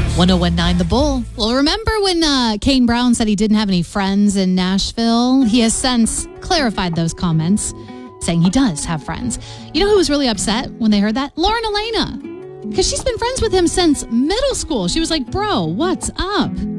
1019 The Bull. Well, remember when Kane Brown said he didn't have any friends in Nashville? He has since clarified those comments, saying he does have friends. You know who was really upset when they heard that? Lauren Elena. Because she's been friends with him since middle school. She was like, bro, what's up?